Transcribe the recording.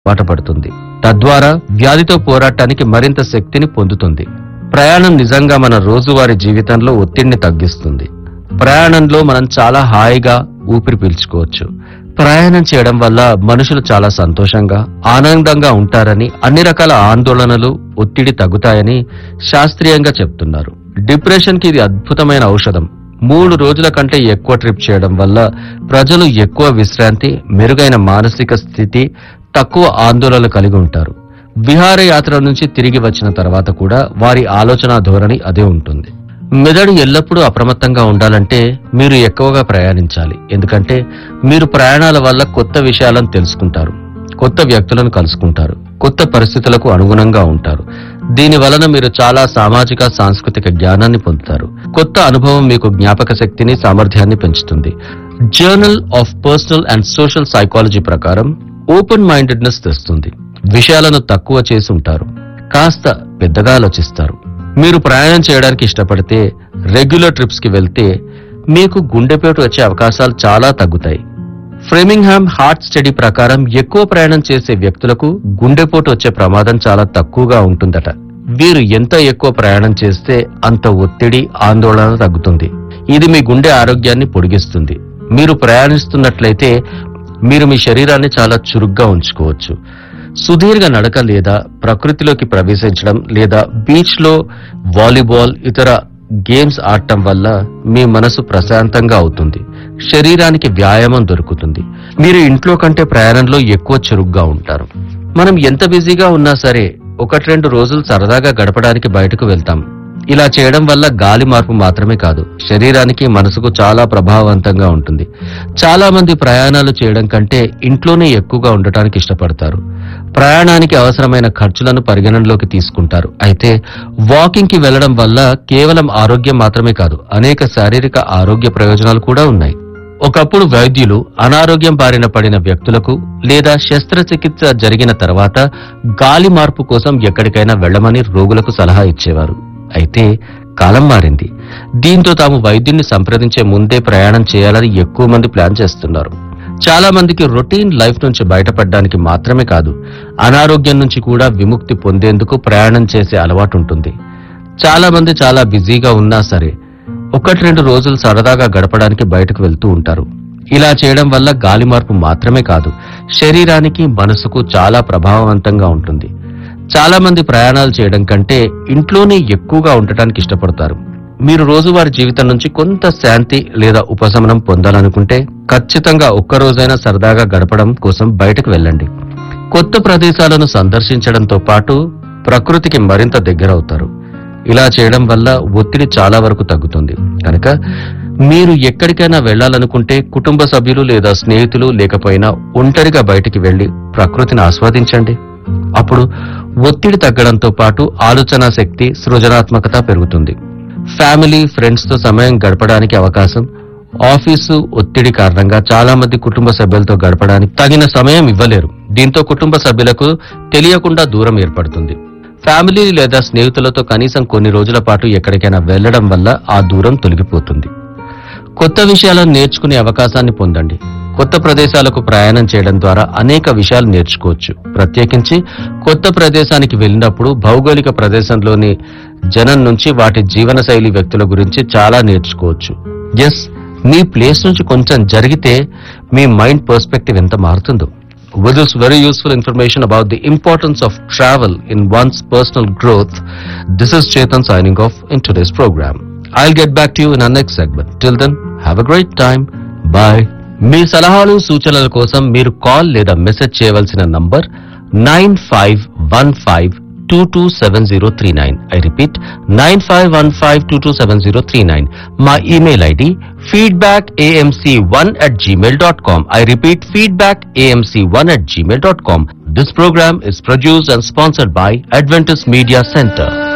వాటపడుతుంది. తద్వారా వ్యాధితో పోరాటానికి మరింత శక్తిని పొందుతుంది. ప్రయాణం నిజంగా మన రోజువారీ జీవితంలో ఒత్తిడిని తగ్గిస్తుంది. ప్రయాణంలో మనం చాలా హాయిగా ఊపిరి పీల్చుకోవచ్చు. ప్రయాణం చేయడం వల్ల మనుషులు చాలా సంతోషంగా ఆనందంగా ఉంటారని, అన్ని రకాల ఆందోళనలు ఒత్తిడి తగ్గుతాయని శాస్త్రీయంగా చెప్తున్నారు. డిప్రెషన్ కి ఇది అద్భుతమైన ఔషధం. 3 రోజుల కంటే ఎక్కువ ట్రిప్ చేయడం వల్ల ప్రజలు ఎక్కువ విశ్రాంతి, మెరుగైన మానసిక స్థితి, తక్కువ ఆందోళనలు కలిగి ఉంటారు. విహారయాత్ర నుంచి తిరిగి వచ్చిన తర్వాత కూడా వారి ఆలోచన ధోరణి అదే ఉంటుంది. మెదడు ఎల్లప్పుడూ అప్రమత్తంగా ఉండాలంటే మీరు ఎక్కువగా ప్రయాణించాలి. ఎందుకంటే మీరు ప్రయాణాల వల్ల కొత్త విషయాలను తెలుసుకుంటారు, కొత్త వ్యక్తులను కలుసుకుంటారు, కొత్త పరిస్థితులకు అనుగుణంగా ఉంటారు. దీని వలన మీరు చాలా సామాజిక, సాంస్కృతిక జ్ఞానాన్ని పొందుతారు. కొత్త అనుభవం మీకు జ్ఞాపక శక్తిని, సామర్థ్యాన్ని పెంచుతుంది. Journal of personal and social psychology ప్రకారం ఓపెన్ మైండెడ్నెస్ తెస్తుంది. విషయాలను తక్కువ చేసి ఉంటారు, కాస్త పెద్దగా ఆలోచిస్తారు. మీరు ప్రయాణం చేయడానికి ఇష్టపడితే రెగ్యులర్ ట్రిప్స్ కి వెళ్తే మీకు గుండెపోటు వచ్చే అవకాశాలు చాలా తగ్గుతాయి. ఫ్రెమింగ్హామ్ హార్ట్ స్టడీ ప్రకారం ఎక్కువ ప్రయాణం చేసే వ్యక్తులకు గుండెపోటు వచ్చే ప్రమాదం చాలా తక్కువగా ఉంటుందట. వీరు ఎంత ఎక్కువ ప్రయాణం చేస్తే అంత ఒత్తిడి, ఆందోళన తగ్గుతుంది. ఇది మీ గుండె ఆరోగ్యాన్ని పొడిగిస్తుంది. మీరు ప్రయాణిస్తున్నట్లయితే మీరు మీ శరీరాన్ని చాలా చురుగ్గా ఉంచుకోవచ్చు. సుదీర్ఘ నడక లేదా ప్రకృతిలోకి ప్రవేశించడం లేదా బీచ్ లో వాలీబాల్, ఇతర గేమ్స్ ఆడటం వల్ల మీ మనసు ప్రశాంతంగా అవుతుంది. శరీరానికి వ్యాయామం దొరుకుతుంది. మీరు ఇంట్లో కంటే ప్రయాణంలో ఎక్కువ చురుగ్గా ఉంటారు. మనం ఎంత బిజీగా ఉన్నా సరే 1-2 రోజులు సరదాగా గడపడానికి బయటకు వెళ్తాం. ఇలా చేయడం వల్ల గాలి మార్పు మాత్రమే కాదు, శరీరానికి, మనసుకు చాలా ప్రభావవంతంగా ఉంటుంది. చాలా మంది ప్రయాణాలు చేయడం కంటే ఇంట్లోనే ఎక్కువగా ఉండటానికి ఇష్టపడతారు. ప్రయాణానికి అవసరమైన ఖర్చులను పరిగణనలోకి తీసుకుంటారు. అయితే వాకింగ్ కి వెళ్లడం వల్ల కేవలం ఆరోగ్యం మాత్రమే కాదు, అనేక శారీరక ఆరోగ్య ప్రయోజనాలు కూడా ఉన్నాయి. ఒకప్పుడు వైద్యులు అనారోగ్యం బారిన పడిన వ్యక్తులకు లేదా శస్త్రచికిత్స జరిగిన తర్వాత గాలి మార్పు కోసం ఎక్కడికైనా వెళ్లమని రోగులకు సలహా ఇచ్చేవారు. అయితే కాలం మారింది. దీంతో తాము వైద్యున్ని సంప్రదించే ముందే ప్రయాణం చేయాలని ఎక్కువ మంది ప్లాన్ చేస్తున్నారు. చాలా మందికి రొటీన్ లైఫ్ నుంచి బయటపడడానికి మాత్రమే కాదు, అనారోగ్యం నుంచి కూడా విముక్తి పొందేందుకు ప్రయాణం చేసే అలవాటు ఉంటుంది. చాలా మంది చాలా బిజీగా ఉన్నా సరే 1-2 రోజులు సరదాగా గడపడానికి బయటకు వెళ్తూ ఉంటారు. ఇలా చేయడం వల్ల గాలి మార్పు మాత్రమే కాదు, శరీరానికి, మనసుకు చాలా ప్రభావవంతంగా ఉంటుంది. చాలా మంది ప్రయాణాలు చేయడం కంటే ఇంట్లోనే ఎక్కువగా ఉండటానికి ఇష్టపడతారు. మీరు రోజువారీ జీవితం నుంచి కొంత శాంతి లేదా ఉపశమనం పొందాలనుకుంటే ఖచ్చితంగా ఒక్కరోజైనా సరదాగా గడపడం కోసం బయటకు వెళ్ళండి. కొత్త ప్రదేశాలను సందర్శించడంతో పాటు ప్రకృతికి మరింత దగ్గరవుతారు. ఇలా చేయడం వల్ల ఒత్తిడి చాలా వరకు తగ్గుతుంది. కనుక మీరు ఎక్కడికైనా వెళ్లాలనుకుంటే కుటుంబ సభ్యులు లేదా స్నేహితులు లేకపోయినా ఒంటరిగా బయటికి వెళ్లి ప్రకృతిని ఆస్వాదించండి. అప్పుడు ఒత్తిడి తగ్గడంతో పాటు ఆలోచన శక్తి, సృజనాత్మకత పెరుగుతుంది. ఫ్యామిలీ, ఫ్రెండ్స్ తో సమయం గడపడానికి అవకాశం. ఆఫీసు ఒత్తిడి కారణంగా చాలా మంది కుటుంబ సభ్యులతో గడపడానికి తగిన సమయం ఇవ్వలేరు. దీంతో కుటుంబ సభ్యులకు తెలియకుండా దూరం ఏర్పడుతుంది. ఫ్యామిలీ లేదా స్నేహితులతో కనీసం కొన్ని రోజుల పాటు ఎక్కడికైనా వెళ్లడం వల్ల ఆ దూరం తొలగిపోతుంది. కొత్త విషయాలను నేర్చుకునే అవకాశాన్ని పొందండి. కొత్త ప్రదేశాలకు ప్రయాణం చేయడం ద్వారా అనేక విషయాలు నేర్చుకోవచ్చు. ప్రత్యేకించి కొత్త ప్రదేశానికి వెళ్ళినప్పుడు భౌగోళిక ప్రదేశంలోని జనం నుంచి, వాటి జీవనశైలి, వ్యక్తుల గురించి చాలా నేర్చుకోవచ్చు. మీ ప్లేస్ నుంచి కొంచెం జరిగితే మీ మైండ్ పర్స్పెక్టివ్ ఎంత మారుతుందో. With this very useful information about the importance of travel in one's personal growth, this is Chetan signing off in today's program. I'll get back to you in our next segment. Till then, have a great time. Bye. మీ సలహాలు, సూచనల కోసం మీరు call లేదా message చేయవలసిన number 9515227039. I repeat, 9515227039. మా email ID feedbackamc1@gmail.com. I repeat, feedbackamc1@gmail.com. This program is produced and sponsored by Adventist Media Center.